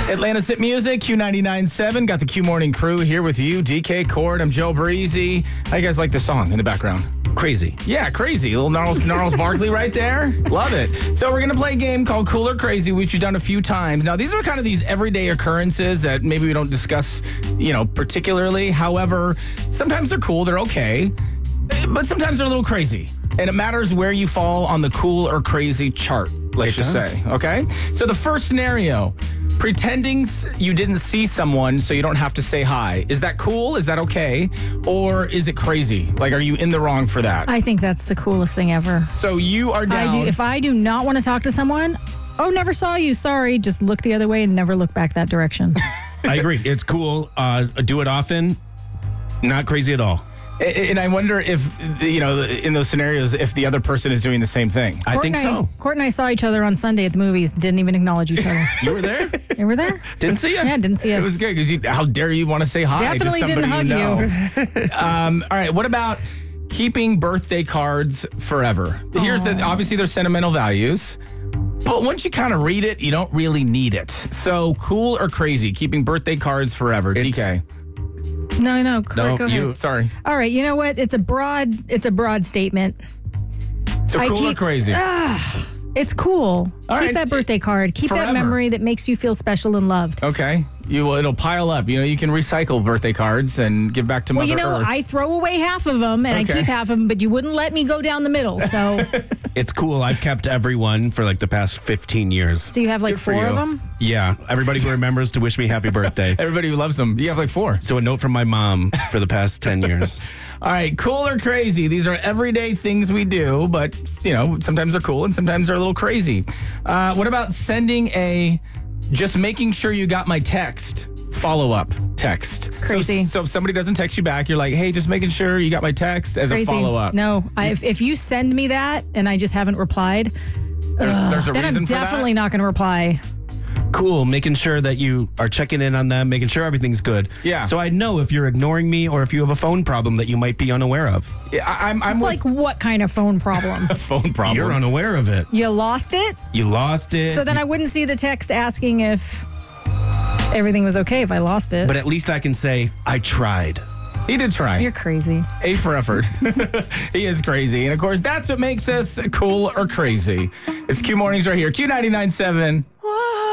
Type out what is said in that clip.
Atlanta's Hit Music, Q99.7. Got the Q Morning Crew here with you. DK Cord, I'm Joe Breezy. How you guys like the song in the background? Crazy. Yeah, crazy. A little Gnarls Barkley right there. Love it. So we're going to play a game called Cool or Crazy, which we've done a few times. Now, these are kind of these everyday occurrences that maybe we don't discuss, particularly. However, sometimes they're cool, they're okay, but sometimes they're a little crazy. And it matters where you fall on the cool or crazy chart, let's just say, okay? So the first scenario, pretending you didn't see someone so you don't have to say hi. Is that cool? Is that okay? Or is it crazy? Like, are you in the wrong for that? I think that's the coolest thing ever. So you are down. If I do not want to talk to someone, never saw you, sorry, just look the other way and never look back that direction. I agree. It's cool. Do it often. Not crazy at all. And I wonder if, in those scenarios, if the other person is doing the same thing. I think so. Court and I saw each other on Sunday at the movies, didn't even acknowledge each other. You were there? You were there? Didn't see you? Yeah, didn't see It it. was good because how dare you want to say hi Definitely to somebody didn't hug you know. All right, what about keeping birthday cards forever? Here's obviously there's sentimental values, but once you kind of read it, you don't really need it. So cool or crazy, keeping birthday cards forever? DK. No, Court, go ahead. Sorry. All right, you know what? It's a broad statement. So cool or crazy? It's cool. All Keep right. that birthday card. Keep Forever. that memory that makes you feel special and loved. Okay. It'll pile up. You can recycle birthday cards and give back to Mother Earth. I throw away half of them and Okay. I keep half of them, but you wouldn't let me go down the middle. So It's cool. I've kept everyone for like the past 15 years. so you have like Good for 4 of you. them? Yeah. Everybody who remembers to wish me happy birthday. Everybody who loves them. You have like 4. So a note from my mom for the past 10 years. All right, cool or crazy? These are everyday things we do, but, sometimes they're cool and sometimes they're a little crazy. What about sending just making sure you got my text, follow-up text? Crazy. So if somebody doesn't text you back, you're like, hey, just making sure you got my text as Crazy. a follow-up. No, if you send me that and I just haven't replied, There's a then reason I'm for definitely not going to reply. Cool. Making sure that you are checking in on them, making sure everything's good. Yeah. So I know if you're ignoring me or if you have a phone problem that you might be unaware of. that. Yeah, I'm Like what kind of phone problem? with phone problem. You're unaware of it. You lost it? You lost it. So then I wouldn't see the text asking if everything was okay if I lost it. But at least I can say, I tried. He did try. You're crazy. A for effort. He is crazy. And of course, that's what makes us cool or crazy. It's Q Mornings right here. Q99.7.